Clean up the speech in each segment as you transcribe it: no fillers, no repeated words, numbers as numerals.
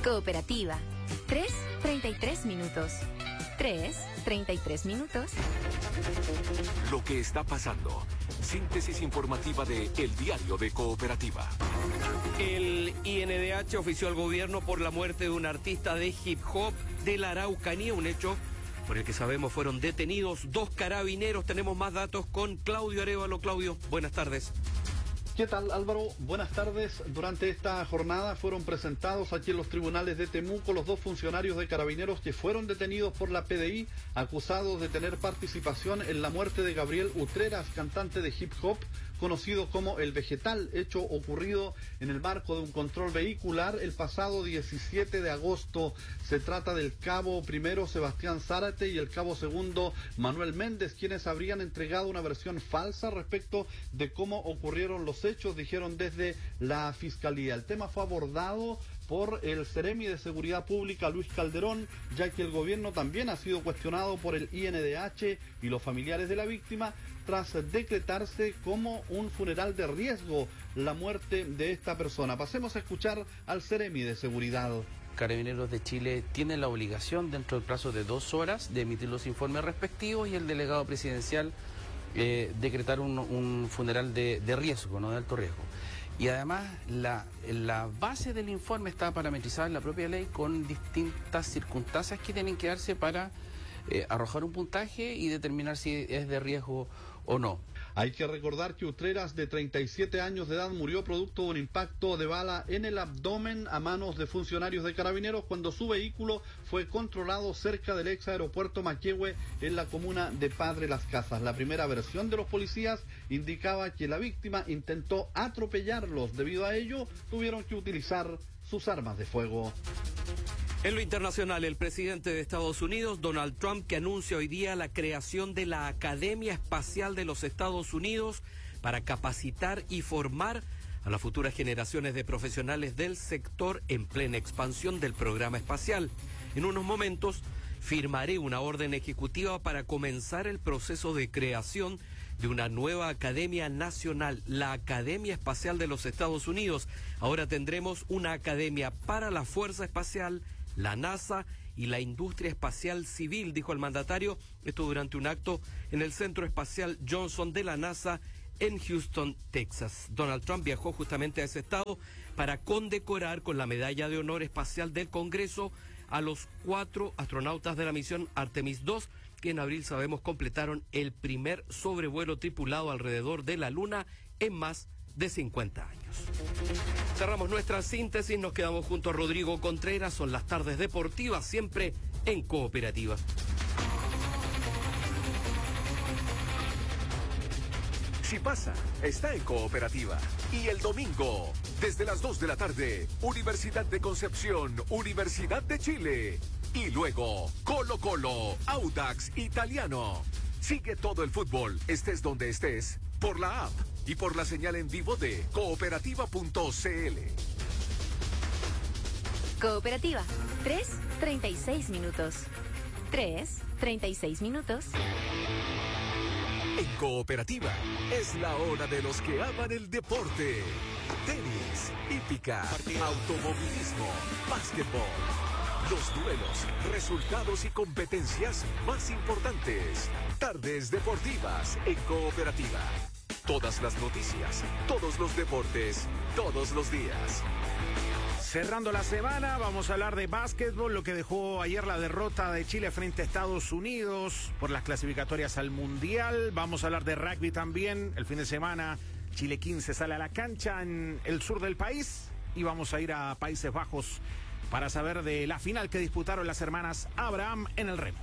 Cooperativa. 3:33 minutos. 3:33 minutos. Lo que está pasando. Síntesis informativa de El Diario de Cooperativa. El INDH ofició al gobierno por la muerte de un artista de hip hop de la Araucanía, un hecho por el que sabemos fueron detenidos 2 carabineros. Tenemos más datos con Claudio Arévalo. Claudio, buenas tardes. ¿Qué tal, Álvaro? Buenas tardes. Durante esta jornada fueron presentados aquí en los tribunales de Temuco los 2 funcionarios de carabineros que fueron detenidos por la PDI, acusados de tener participación en la muerte de Gabriel Utreras, cantante de hip hop, conocido como El Vegetal, hecho ocurrido en el marco de un control vehicular el pasado 17 de agosto. Se trata del cabo primero Sebastián Zárate y el cabo segundo Manuel Méndez, quienes habrían entregado una versión falsa respecto de cómo ocurrieron los hechos, dijeron desde la Fiscalía. El tema fue abordado por el Seremi de Seguridad Pública, Luis Calderón, ya que el gobierno también ha sido cuestionado por el INDH y los familiares de la víctima tras decretarse como un funeral de riesgo la muerte de esta persona. Pasemos a escuchar al Seremi de Seguridad. Carabineros de Chile tienen la obligación, dentro del plazo de 2 horas, de emitir los informes respectivos y el delegado presidencial decretar un funeral de riesgo, no de alto riesgo. Y además la base del informe está parametrizada en la propia ley con distintas circunstancias que tienen que darse para arrojar un puntaje y determinar si es de riesgo o no. Hay que recordar que Utreras, de 37 años de edad, murió producto de un impacto de bala en el abdomen a manos de funcionarios de carabineros cuando su vehículo fue controlado cerca del ex aeropuerto Maquehue en la comuna de Padre Las Casas. La primera versión de los policías indicaba que la víctima intentó atropellarlos. Debido a ello, tuvieron que utilizar sus armas de fuego. En lo internacional, el presidente de Estados Unidos, Donald Trump, que anuncia hoy día la creación de la Academia Espacial de los Estados Unidos para capacitar y formar a las futuras generaciones de profesionales del sector en plena expansión del programa espacial. En unos momentos firmaré una orden ejecutiva para comenzar el proceso de creación de una nueva Academia Nacional, la Academia Espacial de los Estados Unidos. Ahora tendremos una academia para la Fuerza Espacial, la NASA y la industria espacial civil, dijo el mandatario, esto durante un acto en el Centro Espacial Johnson de la NASA en Houston, Texas. Donald Trump viajó justamente a ese estado para condecorar con la Medalla de Honor Espacial del Congreso a los 4 astronautas de la misión Artemis II, que en abril, sabemos, completaron el primer sobrevuelo tripulado alrededor de la Luna en más de 50 años. Cerramos nuestra síntesis, nos quedamos junto a Rodrigo Contreras, son las tardes deportivas, siempre en Cooperativa. Si pasa, está en Cooperativa. Y el domingo, desde las 2 de la tarde, Universidad de Concepción, Universidad de Chile. Y luego, Colo Colo, Audax Italiano. Sigue todo el fútbol, estés donde estés, por la app y por la señal en vivo de cooperativa.cl. Cooperativa. 3:36 minutos. 3:36 minutos. En Cooperativa, es la hora de los que aman el deporte. Tenis, hípica, automovilismo, básquetbol. Los duelos, resultados y competencias más importantes. Tardes deportivas en Cooperativa. Todas las noticias, todos los deportes, todos los días. Cerrando la semana, vamos a hablar de básquetbol, lo que dejó ayer la derrota de Chile frente a Estados Unidos por las clasificatorias al Mundial. Vamos a hablar de rugby también. El fin de semana, Chile 15 sale a la cancha en el sur del país y vamos a ir a Países Bajos para saber de la final que disputaron las hermanas Abraham en el remo.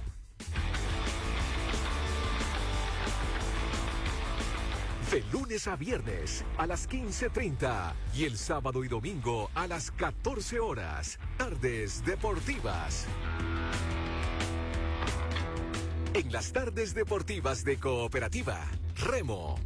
De lunes a viernes a las 15:30 y el sábado y domingo a las 14 horas. Tardes deportivas. En las tardes deportivas de Cooperativa, Remo.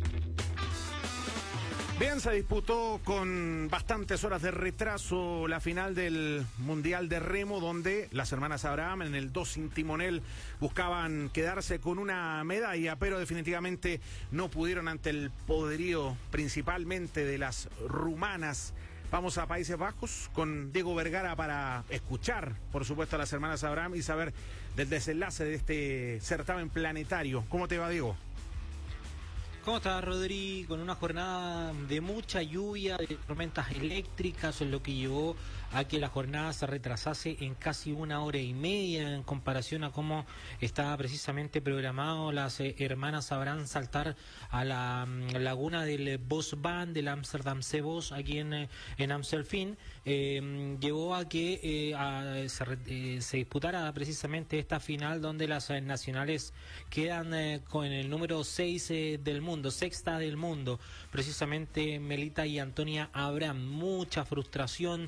Bien, se disputó con bastantes horas de retraso la final del Mundial de Remo, donde las hermanas Abraham en el 2 sin timonel buscaban quedarse con una medalla, pero definitivamente no pudieron ante el poderío principalmente de las rumanas Vamos a Países Bajos con Diego Vergara para escuchar, por supuesto, a las hermanas Abraham y saber del desenlace de este certamen planetario. ¿Cómo te va, Diego? ¿Cómo estás, Rodri? Con una jornada de mucha lluvia, de tormentas eléctricas, lo que llevó a que la jornada se retrasase en casi 1 hora y media en comparación a cómo estaba precisamente programado. Las hermanas sabrán saltar a la laguna del Bosbaan del Amsterdam Bos aquí en Amstelveen. Llevó a que se disputara precisamente esta final donde las nacionales quedan con el número 6 del mundo, sexta del mundo, precisamente Melita y Antonia Abraham. Mucha frustración,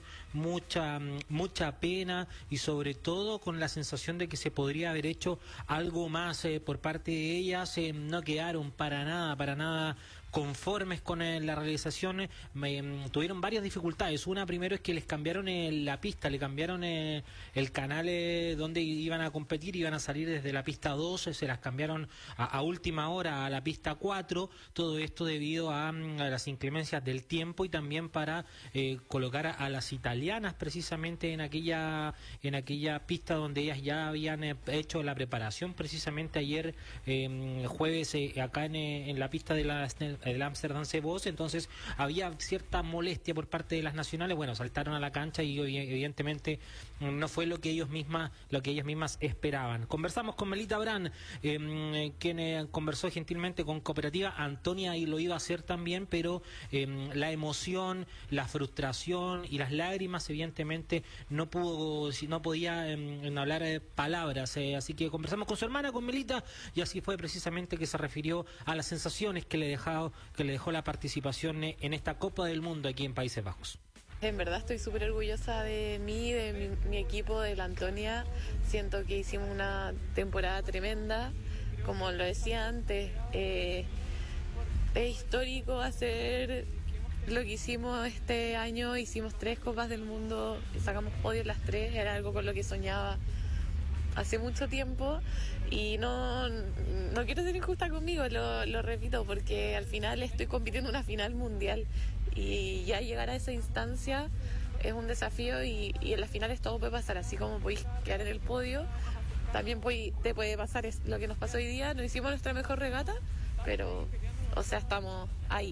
mucha pena y sobre todo con la sensación de que se podría haber hecho algo más por parte de ellas. No quedaron para nada conformes con la realización. Tuvieron varias dificultades. Una primero es que les cambiaron la pista, le cambiaron el canal donde iban a competir, iban a salir desde la pista 12, se las cambiaron a última hora a la pista 4, todo esto debido a las inclemencias del tiempo y también para colocar a las italianas precisamente en aquella pista donde ellas ya habían hecho la preparación precisamente ayer jueves acá en la pista del Amsterdam Bos. Entonces había cierta molestia por parte de las nacionales. Bueno, saltaron a la cancha y evidentemente no fue lo que ellas mismas esperaban. Conversamos con Melita Abraham, quien conversó gentilmente con Cooperativa. Antonia y lo iba a hacer también, pero la emoción, la frustración y las lágrimas evidentemente no podía hablar palabras, así que conversamos con su hermana, con Melita, y así fue precisamente que se refirió a las sensaciones que le dejó la participación en esta Copa del Mundo aquí en Países Bajos. En verdad estoy súper orgullosa de mí, de mi equipo, de la Antonia. Siento que hicimos una temporada tremenda, como lo decía antes. Es histórico hacer lo que hicimos este año. Hicimos 3 Copas del Mundo, sacamos podio en las 3, era algo con lo que soñaba hace mucho tiempo. Y no quiero ser injusta conmigo, lo repito, porque al final estoy compitiendo en una final mundial y ya llegar a esa instancia es un desafío y en las finales todo puede pasar, así como podéis quedar en el podio, también te puede pasar lo que nos pasó hoy día. No hicimos nuestra mejor regata, pero estamos ahí.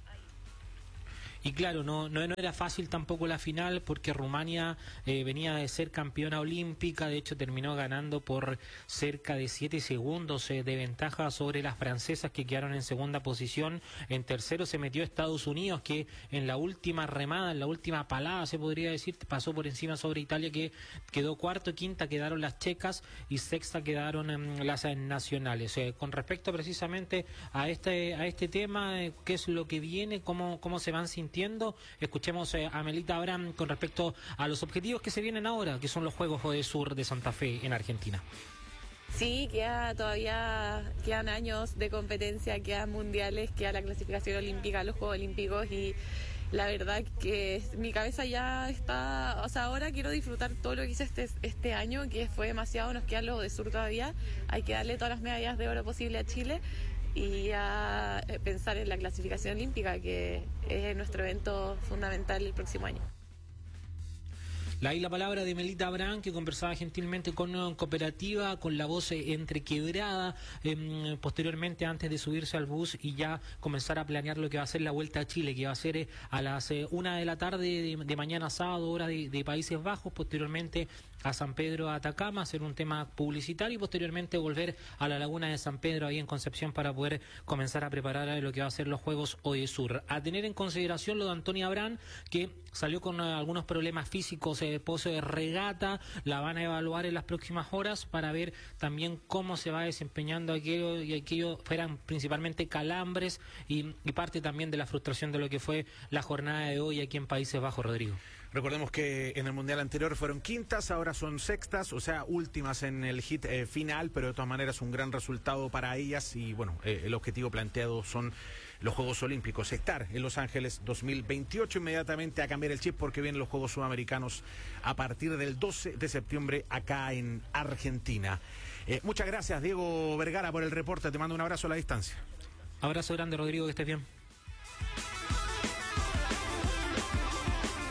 Y claro, no era fácil tampoco la final porque Rumania venía de ser campeona olímpica, de hecho terminó ganando por cerca de 7 segundos de ventaja sobre las francesas que quedaron en segunda posición. En tercero se metió Estados Unidos, que en la última remada, en la última palada se podría decir, pasó por encima sobre Italia, que quedó cuarto. Quinta quedaron las checas y sexta quedaron las nacionales. Con respecto precisamente a este tema, qué es lo que viene, cómo se van sintiendo, escuchemos a Melita Abraham con respecto a los objetivos que se vienen ahora, que son los Juegos Odesur de Santa Fe en Argentina. Sí, quedan años de competencia, quedan mundiales, queda la clasificación olímpica, los Juegos Olímpicos, y la verdad que mi cabeza ya está, ahora quiero disfrutar todo lo que hice este año, que fue demasiado. Nos quedan los Odesur todavía, hay que darle todas las medallas de oro posible a Chile y a pensar en la clasificación olímpica, que es nuestro evento fundamental el próximo año. La palabra de Melita Abraham, que conversaba gentilmente con Cooperativa, con la voz entrequebrada, posteriormente antes de subirse al bus y ya comenzar a planear lo que va a ser la Vuelta a Chile, que va a ser a las 1 de la tarde de mañana sábado, hora de Países Bajos, posteriormente a San Pedro, a Atacama, hacer un tema publicitario y posteriormente volver a la laguna de San Pedro ahí en Concepción para poder comenzar a preparar lo que va a ser los Juegos Odesur. A tener en consideración lo de Antonia Abraham, que salió con algunos problemas físicos post regata, la van a evaluar en las próximas horas para ver también cómo se va desempeñando aquello fueran principalmente calambres y parte también de la frustración de lo que fue la jornada de hoy aquí en Países Bajos, Rodrigo. Recordemos que en el Mundial anterior fueron quintas, ahora son sextas, o sea, últimas en el hit final, pero de todas maneras un gran resultado para ellas y bueno, el objetivo planteado son los Juegos Olímpicos, estar en Los Ángeles 2028, inmediatamente a cambiar el chip porque vienen los Juegos Sudamericanos a partir del 12 de septiembre acá en Argentina. Muchas gracias, Diego Vergara, por el reporte, te mando un abrazo a la distancia. Abrazo grande, Rodrigo, que estés bien.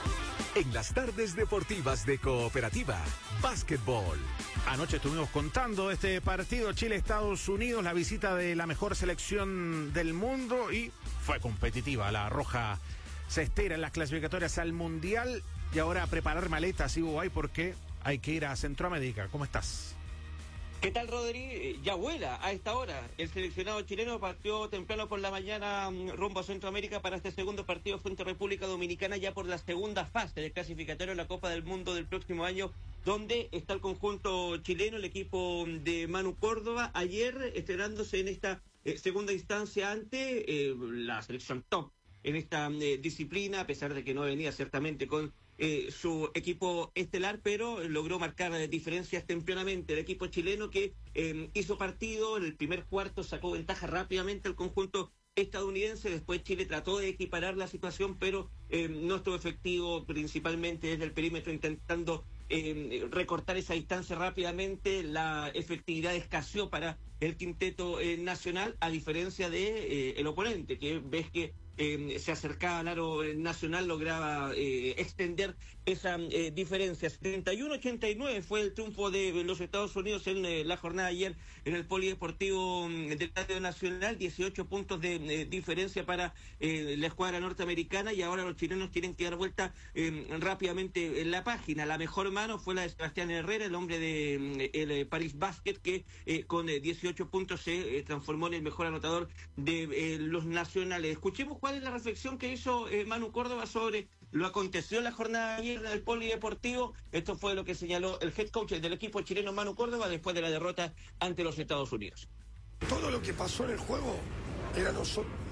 en las tardes deportivas de Cooperativa Básquetbol. Anoche estuvimos contando este partido Chile-Estados Unidos, la visita de la mejor selección del mundo, y fue competitiva. La Roja se estira en las clasificatorias al Mundial y ahora a preparar maletas, Ivo Guay, porque hay que ir a Centroamérica. ¿Cómo estás? ¿Qué tal, Rodri? Ya vuela a esta hora. El seleccionado chileno partió temprano por la mañana rumbo a Centroamérica para este segundo partido frente a República Dominicana, ya por la segunda fase del clasificatorio de la Copa del Mundo del próximo año, donde está el conjunto chileno, el equipo de Manu Córdoba, ayer estrenándose en esta segunda instancia ante la selección top en esta disciplina, a pesar de que no venía ciertamente con su equipo estelar, pero logró marcar diferencias tempranamente. El equipo chileno que hizo partido, en el primer cuarto sacó ventaja rápidamente al conjunto estadounidense. Después Chile trató de equiparar la situación, pero no estuvo efectivo, principalmente desde el perímetro, intentando recortar esa distancia rápidamente. La efectividad escaseó para el quinteto nacional, a diferencia de el oponente, que ves que se acercaba al aro nacional, lograba extender esa diferencia. 71-89 fue el triunfo de los Estados Unidos en la jornada de ayer en el Polideportivo del Estadio Nacional. 18 puntos de diferencia para la escuadra norteamericana, y ahora los chilenos tienen que dar vuelta rápidamente en la página. La mejor mano fue la de Sebastián Herrera, el hombre de el Paris Basket, que con 18 puntos se transformó en el mejor anotador de los nacionales. Escuchemos cuál es la reflexión que hizo Manu Córdoba sobre lo acontecido en la jornada de ayer en el Polideportivo. Esto fue lo que señaló el head coach del equipo chileno, Manu Córdoba, después de la derrota ante los Estados Unidos. Todo lo que pasó en el juego era no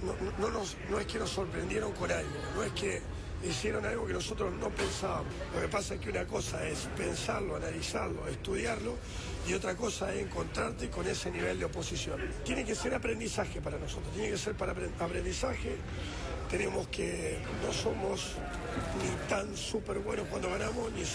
es que nos sorprendieron con algo, no es que hicieron algo que nosotros no pensábamos. Lo que pasa es que una cosa es pensarlo, analizarlo, estudiarlo, y otra cosa es encontrarte con ese nivel de oposición. Tiene que ser aprendizaje para nosotros, tiene que ser para aprendizaje. Tenemos que, no somos ni tan súper buenos cuando ganamos, ni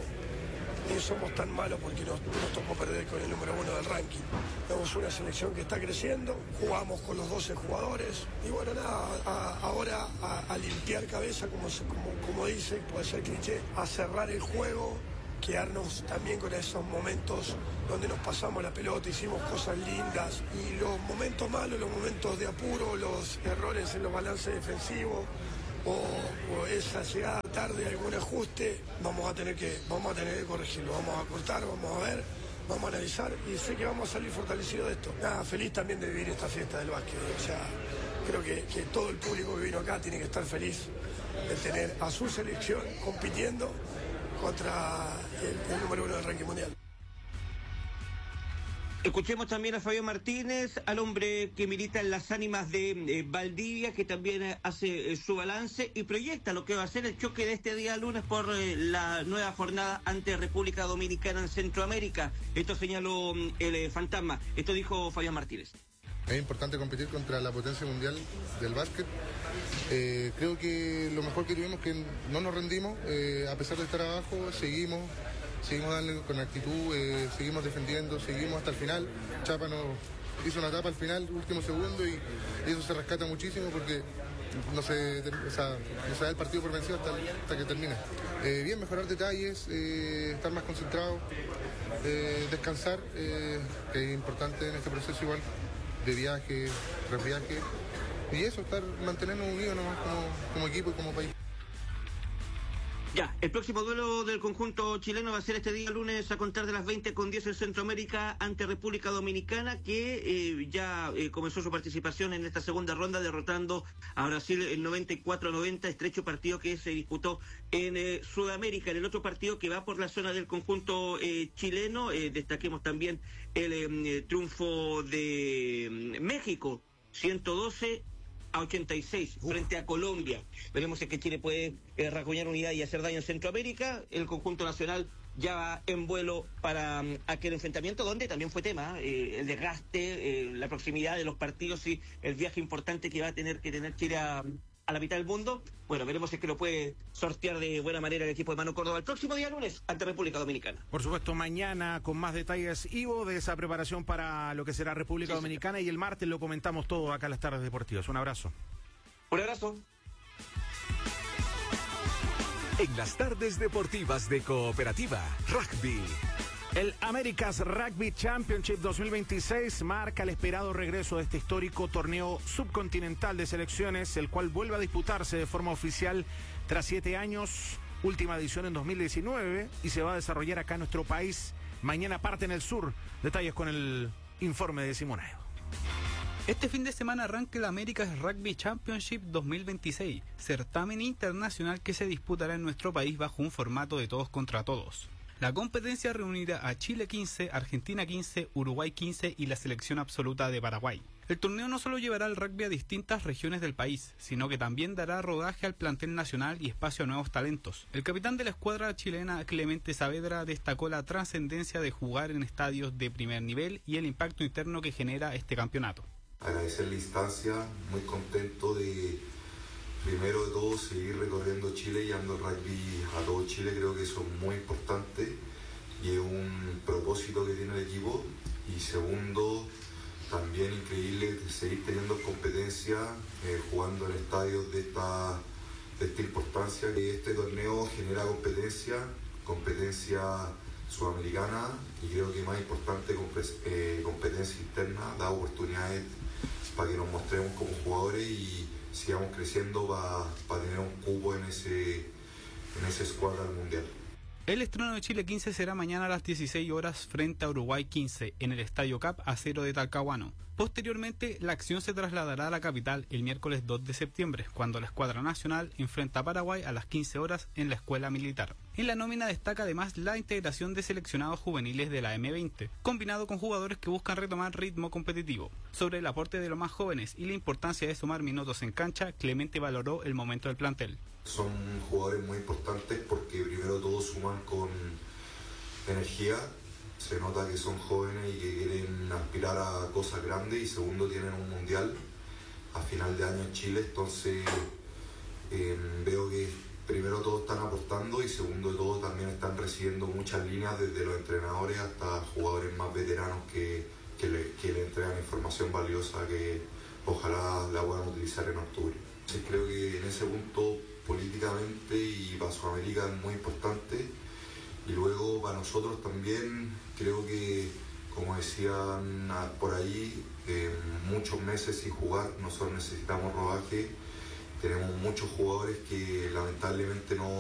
somos tan malos porque nos tocó perder con el número 1 del ranking. Tenemos una selección que está creciendo, jugamos con los 12 jugadores, y bueno, nada, ahora a limpiar cabeza, como dice, puede ser cliché, a cerrar el juego, quedarnos también con esos momentos donde nos pasamos la pelota, hicimos cosas lindas, y los momentos malos, los momentos de apuro, los errores en los balances defensivos, o esa llegada tarde, algún ajuste, vamos a tener que corregirlo, vamos a cortar, vamos a ver, vamos a analizar, y sé que vamos a salir fortalecidos de esto. Nada, feliz también de vivir esta fiesta del básquet, o sea, creo que todo el público que vino acá tiene que estar feliz de tener a su selección compitiendo contra el número 1 del ranking mundial. Escuchemos también a Fabián Martínez, al hombre que milita en las ánimas de Valdivia, que también hace su balance y proyecta lo que va a ser el choque de este día lunes por la nueva jornada ante República Dominicana en Centroamérica. Esto señaló el fantasma, esto dijo Fabián Martínez. Es importante competir contra la potencia mundial del básquet. Creo que lo mejor que tuvimos es que no nos rendimos, a pesar de estar abajo, seguimos dando con actitud, seguimos defendiendo, seguimos hasta el final. Chapa nos hizo una tapa al final, último segundo, y eso se rescata muchísimo porque no se da el partido por vencido hasta que termina. Bien, mejorar detalles, estar más concentrado, descansar, que es importante en este proceso igual, de viaje, reviaje, y eso, mantenernos unidos nomás como equipo y como país. Ya, el próximo duelo del conjunto chileno va a ser este día lunes a contar de las 20:10 en Centroamérica ante República Dominicana, que ya comenzó su participación en esta segunda ronda derrotando a Brasil en 94-90, estrecho partido que se disputó en Sudamérica. En el otro partido que va por la zona del conjunto chileno, destaquemos también el triunfo de México, 112-86 frente a Colombia. Veremos si es que Chile puede rasguñar unidad y hacer daño en Centroamérica. El conjunto nacional ya va en vuelo para aquel enfrentamiento, donde también fue tema el desgaste, la proximidad de los partidos y el viaje importante que va a tener Chile a la mitad del mundo. Bueno, veremos si es que lo puede sortear de buena manera el equipo de Manu Córdoba el próximo día lunes ante República Dominicana. Por supuesto, mañana con más detalles, Ivo, de esa preparación para lo que será República Dominicana, y el martes lo comentamos todo acá en las tardes deportivas. Un abrazo. Un abrazo. En las tardes deportivas de Cooperativa, rugby. El America's Rugby Championship 2026 marca el esperado regreso de este histórico torneo subcontinental de selecciones, el cual vuelve a disputarse de forma oficial tras 7 años, última edición en 2019, y se va a desarrollar acá en nuestro país. Mañana parte en el sur. Detalles con el informe de Simonaedo. Este fin de semana arranca el America's Rugby Championship 2026, certamen internacional que se disputará en nuestro país bajo un formato de todos contra todos. La competencia reunirá a Chile 15, Argentina 15, Uruguay 15 y la selección absoluta de Paraguay. El torneo no solo llevará el rugby a distintas regiones del país, sino que también dará rodaje al plantel nacional y espacio a nuevos talentos. El capitán de la escuadra chilena, Clemente Saavedra, destacó la trascendencia de jugar en estadios de primer nivel y el impacto interno que genera este campeonato. Agradecer la instancia, muy contento de, primero de todo, seguir recorriendo Chile y llevando el rugby a todo Chile. Creo que eso es muy importante y es un propósito que tiene el equipo. Y segundo, también increíble seguir teniendo competencia, jugando en estadios de esta importancia. Este torneo genera competencia sudamericana y creo que más importante, competencia interna, da oportunidades para que nos mostremos como jugadores y sigamos creciendo para tener un cupo en ese squad al mundial. El estreno de Chile 15 será mañana a las 16 horas frente a Uruguay 15 en el Estadio Cap Acero de Talcahuano. Posteriormente, la acción se trasladará a la capital el miércoles 2 de septiembre, cuando la escuadra nacional enfrenta a Paraguay a las 15 horas en la Escuela Militar. En la nómina destaca además la integración de seleccionados juveniles de la M20, combinado con jugadores que buscan retomar ritmo competitivo. Sobre el aporte de los más jóvenes y la importancia de sumar minutos en cancha, Clemente valoró el momento del plantel. Son jugadores muy importantes porque primero todos suman con energía, se nota que son jóvenes y que quieren aspirar a cosas grandes, y segundo tienen un mundial a final de año en Chile, entonces veo que primero todos están aportando y segundo de todo también están recibiendo muchas líneas desde los entrenadores hasta jugadores más veteranos que le entregan información valiosa que ojalá la puedan utilizar en octubre. Entonces creo que en ese punto políticamente y para Sudamérica es muy importante, y luego para nosotros también creo que, como decían por ahí, muchos meses sin jugar, nosotros necesitamos rodaje, tenemos muchos jugadores que lamentablemente no